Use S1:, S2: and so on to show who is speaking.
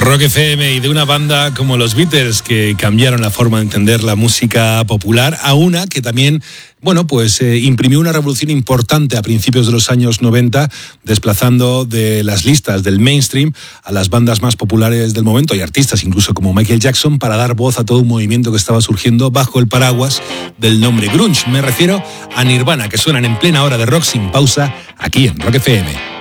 S1: Rock FM y de una banda como los Beatles que cambiaron la forma de entender la música popular a una que también, imprimió una revolución importante a principios de los años 90, desplazando de las listas del mainstream a las bandas más populares del momento y artistas incluso como Michael Jackson para dar voz a todo un movimiento que estaba surgiendo bajo el paraguas del nombre grunge. Me refiero a Nirvana, que suenan en plena hora de rock sin pausa aquí en Rock FM.